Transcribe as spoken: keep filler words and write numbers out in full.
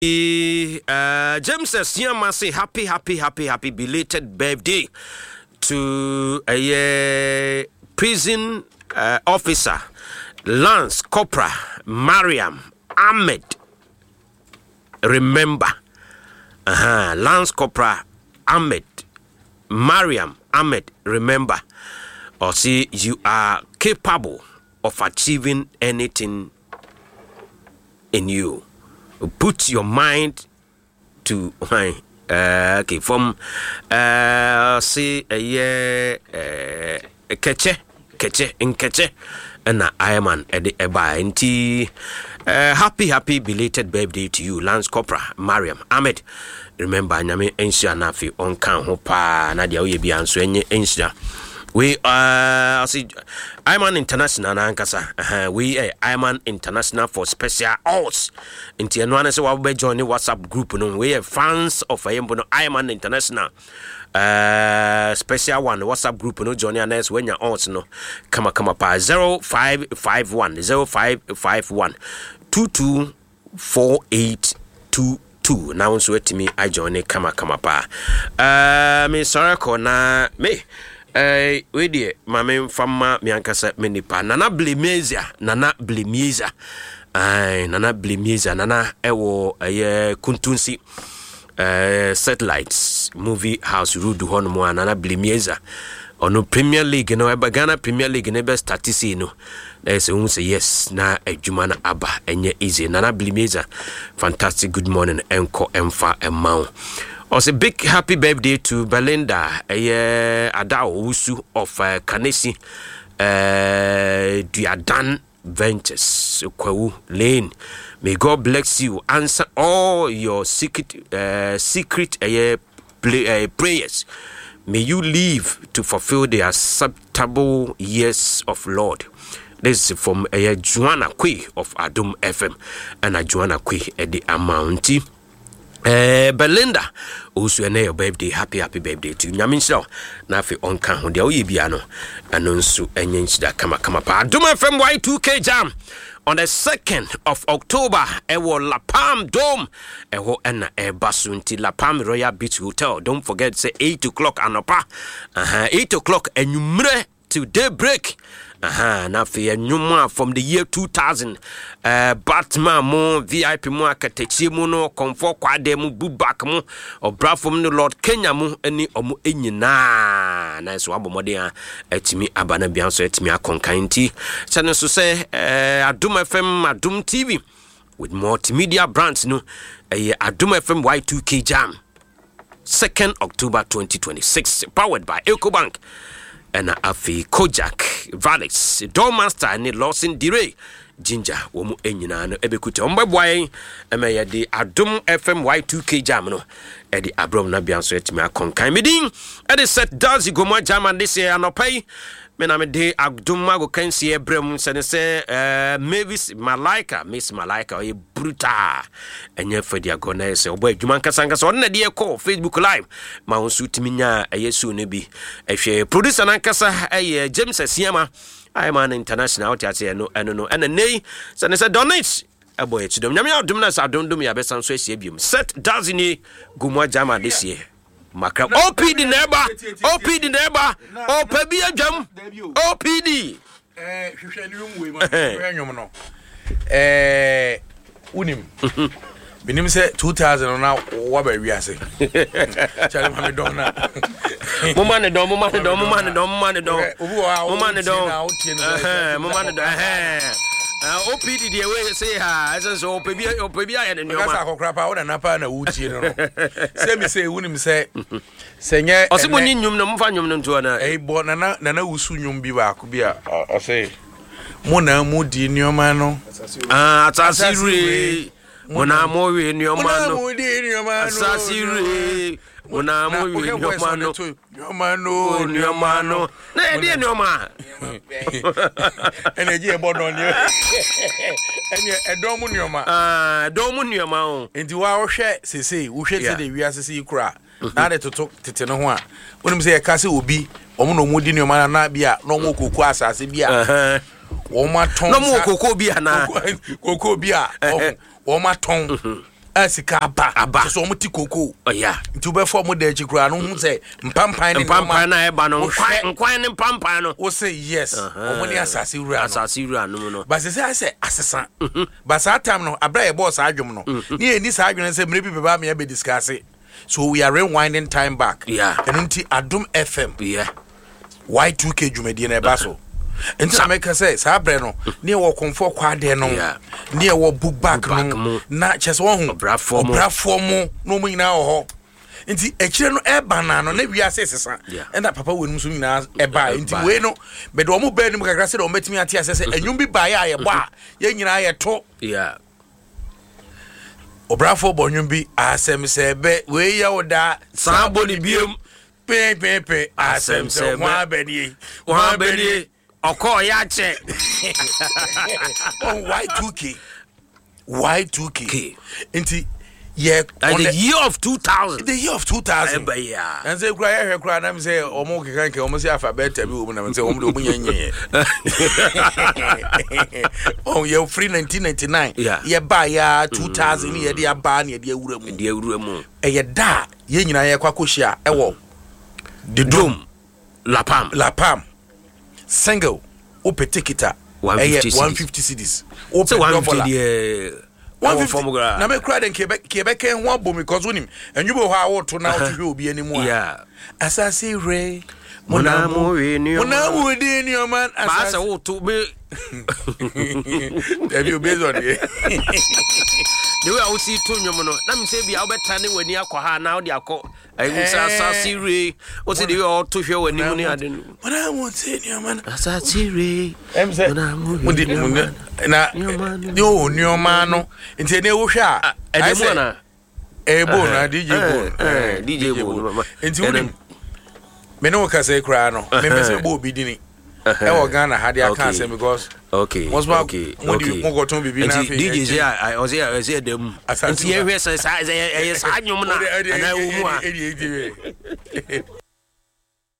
Uh, James says, "Yama say happy, happy, happy, happy belated birthday to a uh, prison uh, officer, Lance Corporal Mariam Ahmed. Remember, uh-huh, Lance Corporal Ahmed Mariam Ahmed. Remember, or see you are capable of achieving anything in you. Put your mind to uh, okay from uh see a year uh keche keche in keche and I am an edi eba inti uh happy happy belated birthday to you, Lance Corporal Mariam Ahmed. Remember nyame ensha na fi on kan ho pa na dia we bi anso enye ensha. We uh see Iman International Ankasa. Uh, we uh, Iman International for special odds. Inti enwane se wa be join the WhatsApp group no. We are fans of Ayembo no Iman International. Uh special one WhatsApp group no join us when you odds no. Kama kama pa zero five five one zero five five one two two four eight two two. Now so to me I join it kama kama pa. Uh me sorry ko na me Eh, we die mame fama miankasa menipa nana blemezia nana blemeza ai nana blemeza nana ewo eh kuntunsi eh satellites movie house road hono mo nana blemeza ono Premier League no eba Ghana Premier League ne be statisi no na say won say yes na adwuma na aba enye easy nana blemeza. Fantastic good morning enko emfa emma. Also, big happy birthday to Belinda, a uh, Adao Usu of uh, Kanesi, uh, Duadan Ventures, Kwawu Lane. May God bless you. Answer all your secret, uh, secret uh, play, uh, prayers. May you live to fulfill the acceptable years of Lord. This is from uh, Joanna Kwe of Adum F M, and uh, Joanna Kwe at the Amountie. Eh, Belinda, also your birthday, happy happy birthday to you. Nyaminsho, na fi on kan ho de oyi bia no anonsu enyenchida kama kama pa. Duma F M Y two K jam on the second of October. Ewo La Palm Dome. Ewo ena e basunti La Palm Royal Beach Hotel. Don't forget say eight o'clock anopa. Uh-huh, eight o'clock enyumre to daybreak. Aha, na fi enyuma from the year two thousand. Uh, Batman mo V I P mo akatechi mo no comfort kwade mo bubak mo obra from no Lord Kenya mo eni omo enyina na so abomode a etimi abana bia so etimi akonkanti channel so say uh, Adum F M Adum T V with multimedia brands no uh, Adum F M Y two K jam second October twenty twenty-six powered by EcoBank and afi Kojak Valix Dormaster and Lawson Dire Ginger womu enyina no ebekuta ombeboy emeye de Adum F M Y two K jam no e de abrom na bia so etimi akonkan medin e de set dazi goma jam and this year anopai me na me de Adum mago kansi ebrem se ne se eh Mavis Malaika Miss Malaika o brutal enye fadi agona se obo adwuma nkasa so na de call Facebook live ma wonsu timinya eyesu ne bi ehwe producer na nkasa eh James Asiama I am an international out here no and no and nay so ne say donate a boy to them nyame adum na sa don dum ya besan so ehie biom set dazini gumwa jama this year makra O P D neighbor O P D neighbor O P B adwam O P D eh hwehwe ni mu we ma hwehwe no eh unim binim say two thousand na wa ba wiase chale ma me don na mo man don mo man don mo man don mo man don mo man don eh mo man don eh O P D the way say ha as so O P B O P B ya ne nyoma ka kokra pa wo na napa na wutie no say me say unim say senye o se mo ni nyum no mo fa nyum no nto na eh bo na na na wusu nyum bi ba ko bi a o say mo na mu di nyoma no ah atasire Mona mo we nyoma no mo di nyoma no asasire mona mo we nyoma no nyoma no nyoma no na e di nyoma energy e bodo ni enye edom nyoma ah edom nyoma o enti wa wo hwe sese wo hwe se de wi sese kura na de toto tete no ho a wonim se e ka se obi omo no mo di nyoma na bia no mo koku asase bia wo ma ton no mo koku bia na koku bia wo ma ton asika aba aba so mo ti koko oh yeah nti be for mo da chi kura no hu say mpampan ne mpampan na e ba no nkwan nkwan ne mpampan no wo say yes omo ni asase wura no asase wura no no ba se say say asesa ba sa time no abra ye boss adwom no ni eni sa adwom say mre bi be ba me be discuss. So we are rewinding time back. Yeah. And unti Adum F M. Yeah. Y two K jumedi na baso. Enti na make say sa bre no ne wo komfo kwa de no. Ne wo book back no na chese wo hu brafo mo brafo mo no mo nyina wo ho. Enti ekire no e bana no na wi ase sesa. Enda papa wonu so nyina e ba enti we no be do mo ba ni kakra se do metimi ate ase se enwum bi ba ya ye bo a ye nyina ye to. Yeah. Obrafo bonwum bi asem se be we ya oda saboni biem pe pe pe asem se ho abeni ho abeni oko ya che on Y two K Y two K enti yeah on the year of two thousand the year of two thousand yeah and say cry here cry na me say omo kekan ke omo say alphabet bi omo na me say omo do omo nyenye oh you free nineteen ninety-nine yeah ba ya two thousand ye dia ba na ye dia wura mu dia wura mu e ye da ye nyina ye kwa kohia e wo the dome la pam la pam single opetikita one fifty cedis open one fifty one fifty na me cry den kebe kebe ken ho bom because unim enwubo ho awoto na otwe obi animu a yeah asase re monamu we ni monamu de ni o man asase woto be Have you based on it? The way I see to you, na me say be obetane wani akwa na o de akọ asase re o say the all to hwe wani mu ni ade no I won't say ni man asase re em say na yo ni o man no nti ne wo hwe a edemu na ebo na D J Bo eh D J Bo nti wo me no ka say kra no me pese bo obi dini e wo Ghana ha dia kan say because okay okay okay mo go ton bibi na D J say I was here I say dem nti e hwe say say say say anyum na na wo mu a